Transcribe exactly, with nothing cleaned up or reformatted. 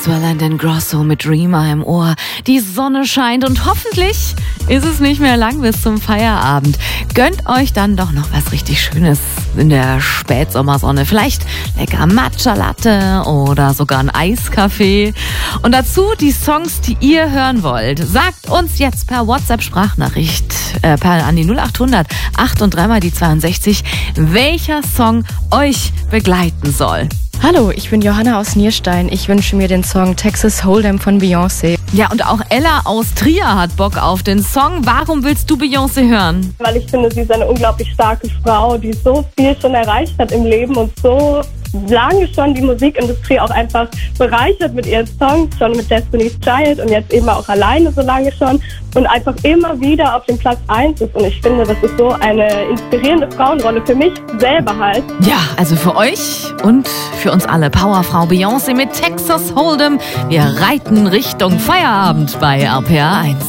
Swalland Grosso mit Dreamer im Ohr. Die Sonne scheint und hoffentlich ist es nicht mehr lang bis zum Feierabend. Gönnt euch dann doch noch was richtig Schönes in der Spätsommersonne. Vielleicht lecker Matcha Latte oder sogar ein Eiskaffee. Und dazu die Songs, die ihr hören wollt. Sagt uns jetzt per WhatsApp-Sprachnachricht äh, per an die null acht hundert acht und drei mal die zweiundsechzig, welcher Song euch begleiten soll. Hallo, ich bin Johanna aus Nierstein. Ich wünsche mir den Song Texas Hold'em von Beyoncé. Ja, und auch Ella aus Trier hat Bock auf den Song. Warum willst du Beyoncé hören? Weil ich finde, sie ist eine unglaublich starke Frau, die so viel schon erreicht hat im Leben und so lange schon die Musikindustrie auch einfach bereichert mit ihren Songs, schon mit Destiny's Child und jetzt eben auch alleine so lange schon und einfach immer wieder auf dem Platz eins ist. Und ich finde, das ist so eine inspirierende Frauenrolle für mich selber halt. Ja, also für euch und für uns alle. Powerfrau Beyoncé mit Texas Hold'em. Wir reiten Richtung Feierabend bei R P R eins.